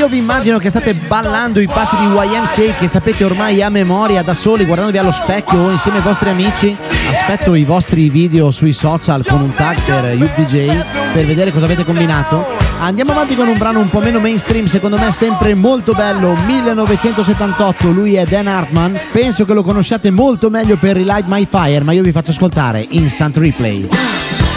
Io vi immagino che state ballando i passi di YMCA che sapete ormai a memoria da soli, guardandovi allo specchio o insieme ai vostri amici. Aspetto i vostri video sui social con un tag per YouDJ per vedere cosa avete combinato. Andiamo avanti con un brano un po' meno mainstream, secondo me sempre molto bello, 1978, lui è Dan Hartman, penso che lo conosciate molto meglio per Relight My Fire, ma io vi faccio ascoltare Instant Replay.